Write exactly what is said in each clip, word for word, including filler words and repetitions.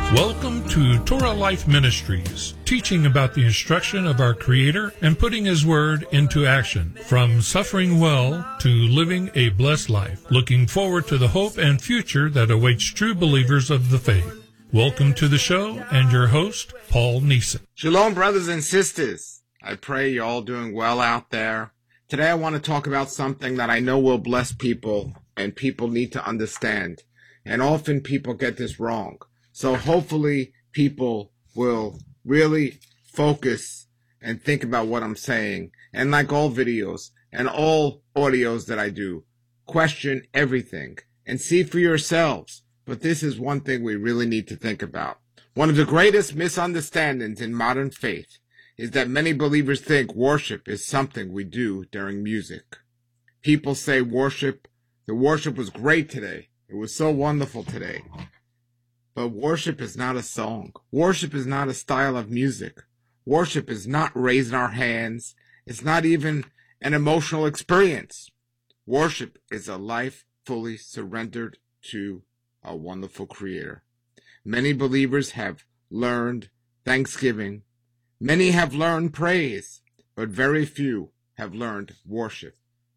Welcome to Torah Life Ministries, teaching about the instruction of our Creator and putting His Word into action, from suffering well to living a blessed life, looking forward to the hope and future that awaits true believers of the faith. Welcome to the show and your host, Paul Neeson. Shalom, brothers and sisters. I pray you're all doing well out there. Today I want to talk about something that I know will bless people and people need to understand. And often people get this wrong. So hopefully people will really focus and think about what I'm saying. And like all videos and all audios that I do, question everything and see for yourselves. But this is one thing we really need to think about. One of the greatest misunderstandings in modern faith is that many believers think worship is something we do during music. People say worship, the worship was great today. It was so wonderful today. But worship is not a song. Worship is not a style of music. Worship is not raising our hands. It's not even an emotional experience. Worship is a life fully surrendered to a wonderful Creator. Many believers have learned thanksgiving. Many have learned praise, but very few have learned worship.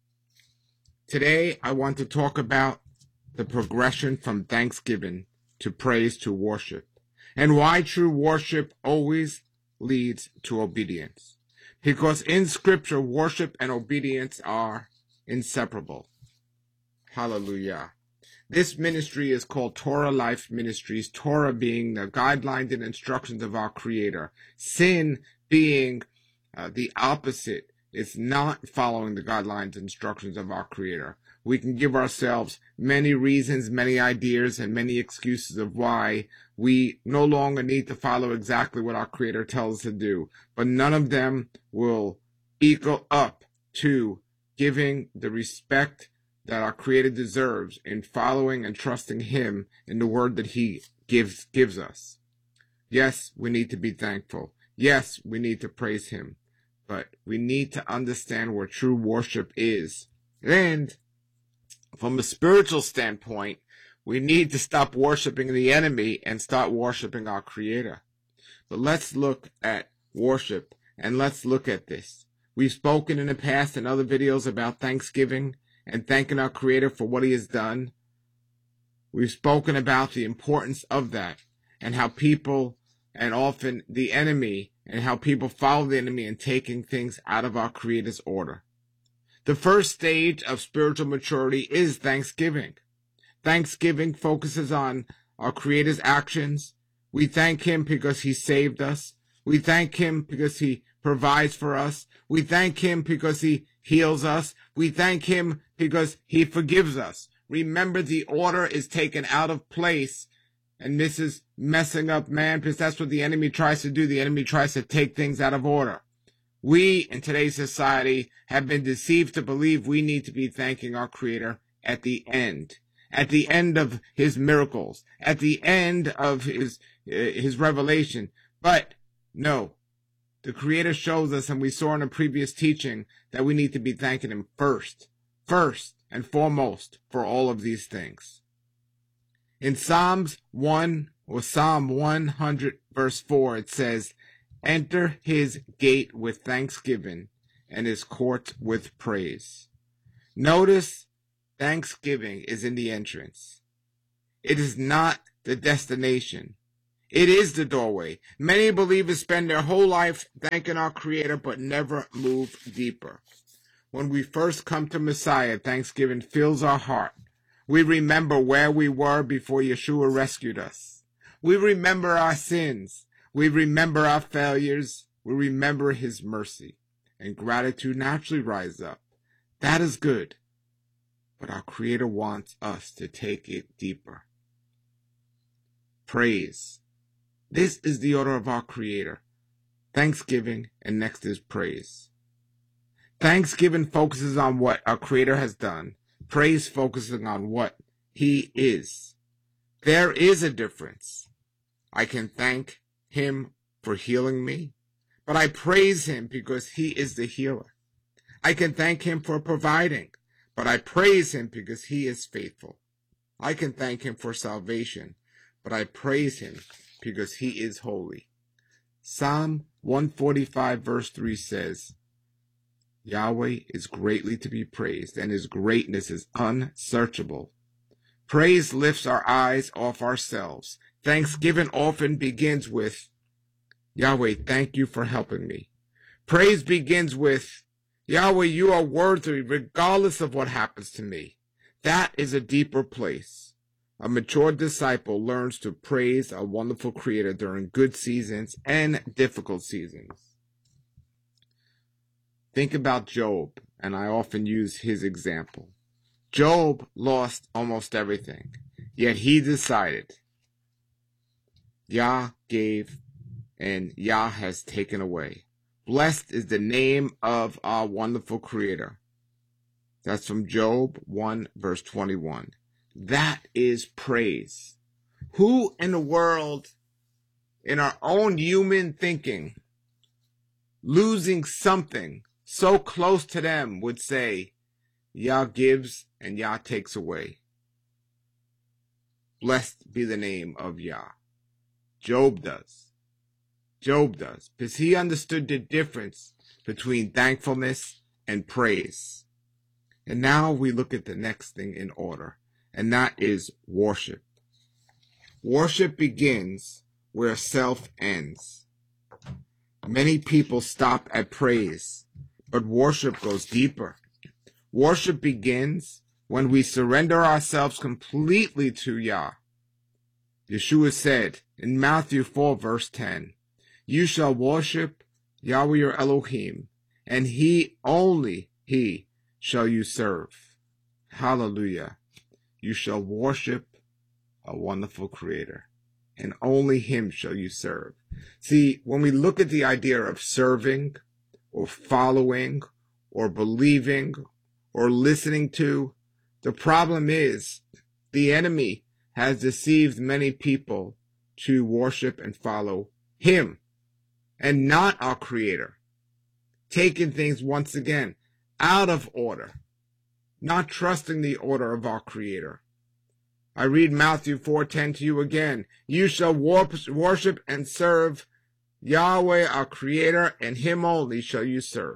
Today, I want to talk about the progression from thanksgiving to praise to worship, and why true worship always leads to obedience. Because in Scripture, worship and obedience are inseparable. Hallelujah. This ministry is called Torah Life Ministries, Torah being the guidelines and instructions of our Creator, sin being uh, the opposite. It's not following the guidelines and instructions of our Creator. We can give ourselves many reasons, many ideas, and many excuses of why we no longer need to follow exactly what our Creator tells us to do. But none of them will equal up to giving the respect that our Creator deserves in following and trusting Him in the word that He gives gives us. Yes, we need to be thankful. Yes, we need to praise Him. But we need to understand what true worship is. And from a spiritual standpoint, we need to stop worshiping the enemy and start worshiping our Creator. But let's look at worship and let's look at this. We've spoken in the past in other videos about Thanksgiving and thanking our Creator for what He has done. We've spoken about the importance of that and how people and often the enemy and how people follow the enemy in taking things out of our Creator's order. The first stage of spiritual maturity is thanksgiving. Thanksgiving focuses on our Creator's actions. We thank Him because He saved us. We thank Him because He provides for us. We thank Him because He heals us. We thank Him because He forgives us. Remember, the order is taken out of place, and this is messing up man, because that's what the enemy tries to do. The enemy tries to take things out of order. We, in today's society, have been deceived to believe we need to be thanking our Creator at the end, at the end of His miracles, at the end of His, uh, His revelation. But no, the Creator shows us, and we saw in a previous teaching, that we need to be thanking Him first, first and foremost for all of these things. In Psalms one, or Psalm one hundred, verse four, it says, "Enter His gate with thanksgiving and His courts with praise." Notice, thanksgiving is in the entrance. It is not the destination. It is the doorway. Many believers spend their whole life thanking our Creator but never move deeper. When we first come to Messiah, thanksgiving fills our heart. We remember where we were before Yeshua rescued us. We remember our sins. We remember our failures. We remember His mercy. And gratitude naturally rises up. That is good. But our Creator wants us to take it deeper. Praise. This is the order of our Creator. Thanksgiving, and next is praise. Thanksgiving focuses on what our Creator has done. Praise focusing on what He is. There is a difference. I can thank Him for healing me, but I praise Him because He is the healer. I can thank Him for providing, but I praise Him because He is faithful. I can thank Him for salvation, but I praise Him because he is holy. Psalm one forty-five verse three says, Yahweh is greatly to be praised, and his greatness is unsearchable. Praise lifts our eyes off ourselves. Thanksgiving often begins with, Yahweh, thank you for helping me. Praise begins with, Yahweh, you are worthy regardless of what happens to me. That is a deeper place. A mature disciple learns to praise a wonderful Creator during good seasons and difficult seasons. Think about Job, and I often use his example. Job lost almost everything, yet he decided, Yah gave and Yah has taken away. Blessed is the name of our wonderful Creator. That's from Job one verse twenty-one. That is praise. Who in the world, in our own human thinking, losing something so close to them would say, Yah gives and Yah takes away. Blessed be the name of Yah. Job does. Job does, because he understood the difference between thankfulness and praise. And now we look at the next thing in order, and that is worship. Worship begins where self ends. Many people stop at praise, but worship goes deeper. Worship begins when we surrender ourselves completely to Yah. Yeshua said in Matthew four verse ten, You shall worship Yahweh your Elohim, and he only he shall you serve. Hallelujah. You shall worship a wonderful Creator, and only him shall you serve. See, when we look at the idea of serving, or following, or believing, or listening to, the problem is the enemy has deceived many people to worship and follow him and not our Creator, taking things once again out of order, not trusting the order of our Creator. I read Matthew four ten to you again. You shall worship and serve Yahweh our Creator, and him only shall you serve.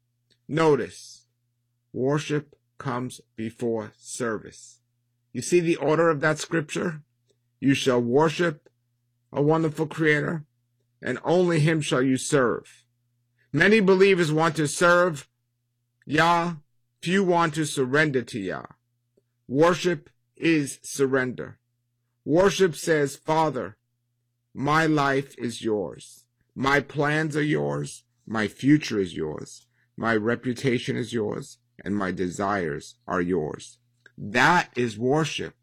Notice, worship comes before service. You see the order of that scripture? You shall worship a wonderful Creator, and only him shall you serve. Many believers want to serve Yah, few want to surrender to Yah. Worship is surrender. Worship says, Father, my life is yours. My plans are yours. My future is yours. My reputation is yours. And my desires are yours. That is worship.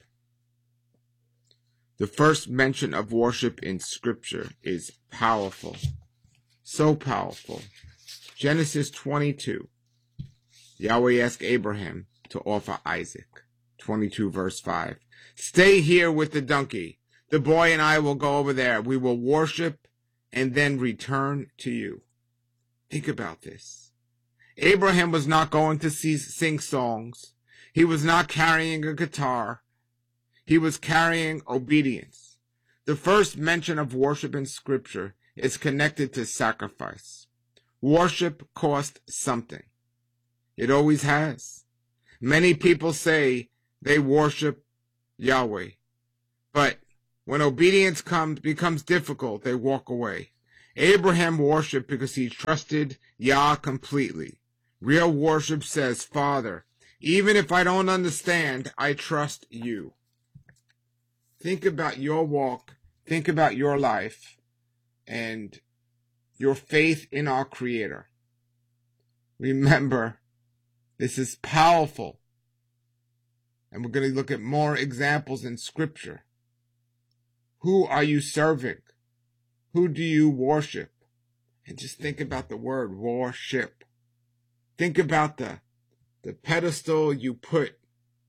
The first mention of worship in Scripture is powerful. So powerful. Genesis twenty-two. Yahweh asked Abraham to offer Isaac. twenty-two verse five. Stay here with the donkey. The boy and I will go over there. We will worship and then return to you. Think about this. Abraham was not going to see, sing songs. He was not carrying a guitar. He was carrying obedience. The first mention of worship in Scripture is connected to sacrifice. Worship cost something. It always has. Many people say they worship Yahweh, but when obedience comes becomes difficult, they walk away. Abraham worshiped because he trusted Yah completely. Real worship says, Father, even if I don't understand, I trust you. Think about your walk, think about your life, and your faith in our Creator. Remember, this is powerful. And we're going to look at more examples in Scripture. Who are you serving? Who do you worship? And just think about the word worship. Think about the, the pedestal you put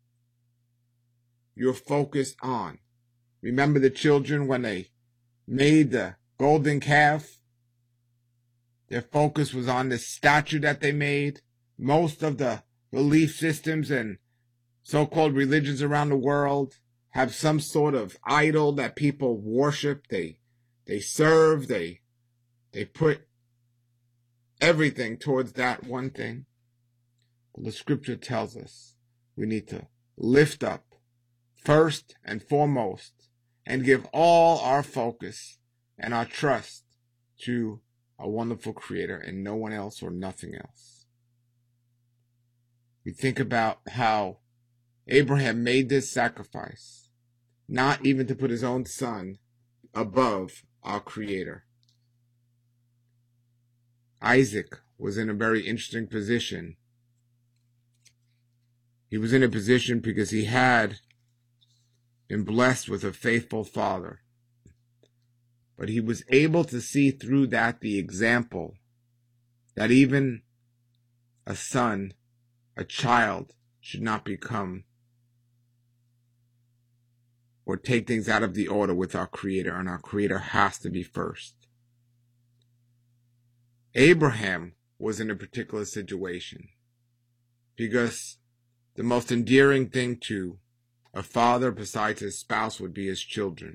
your focus on. Remember the children when they made the golden calf? Their focus was on the statue that they made. Most of the belief systems and so-called religions around the world have some sort of idol that people worship. They they serve, they, they put everything towards that one thing. Well, the scripture tells us we need to lift up first and foremost and give all our focus and our trust to a wonderful Creator and no one else or nothing else. We think about how Abraham made this sacrifice, not even to put his own son above our Creator. Isaac was in a very interesting position. He was in a position because he had been blessed with a faithful father. But he was able to see through that the example that even a son, a child, should not become or take things out of the order with our Creator, and our Creator has to be first. Abraham was in a particular situation because the most endearing thing to a father besides his spouse would be his children.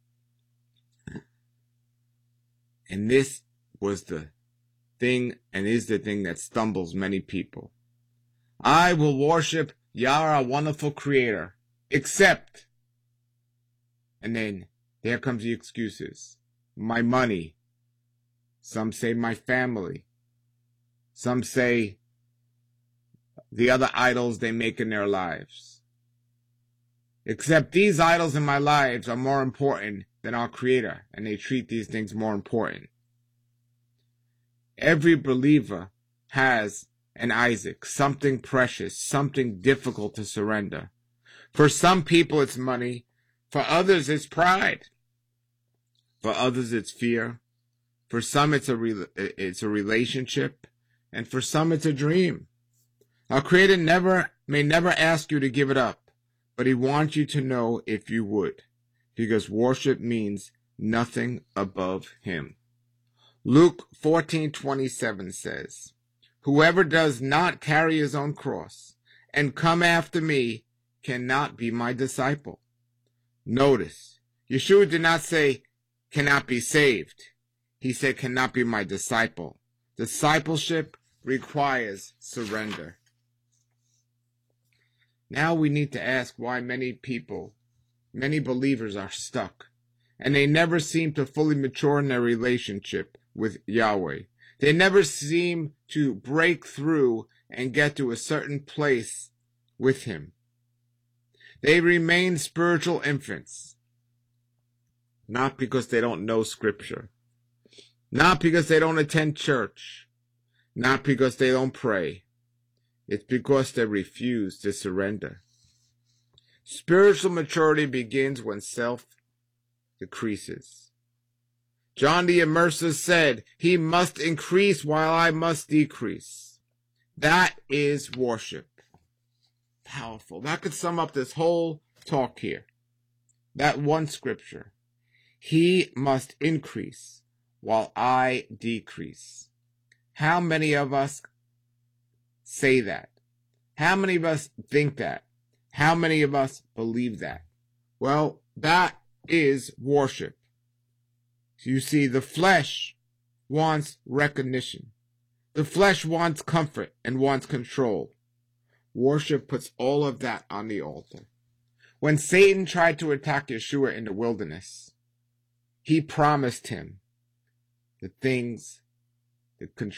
And this was the thing and is the thing that stumbles many people. I will worship Yahweh, our wonderful Creator, except, and then there comes the excuses. My money. Some say my family. Some say the other idols they make in their lives. Except these idols in my lives are more important than our Creator, and they treat these things more important. Every believer has an Isaac, something precious, something difficult to surrender. For some people it's money, for others it's pride, for others it's fear, for some it's a re- it's a relationship, and for some it's a dream. Our Creator never may never ask you to give it up, but He wants you to know if you would, because worship means nothing above Him. Luke fourteen twenty-seven says, whoever does not carry his own cross and come after me cannot be my disciple. Notice, Yeshua did not say cannot be saved. He said cannot be my disciple. Discipleship requires surrender. Now we need to ask why many people, many believers are stuck, and they never seem to fully mature in their relationship with Yahweh. They never seem to break through and get to a certain place with Him. They remain spiritual infants, not because they don't know Scripture, not because they don't attend church, not because they don't pray. It's because they refuse to surrender. Spiritual maturity begins when self decreases. John the Immerser said, he must increase while I must decrease. That is worship. Powerful. That could sum up this whole talk here. That one scripture. He must increase while I decrease. How many of us say that? How many of us think that? How many of us believe that? Well, that is worship. You see, the flesh wants recognition. The flesh wants comfort and wants control. Worship puts all of that on the altar. When Satan tried to attack Yeshua in the wilderness, he promised him the things, the control.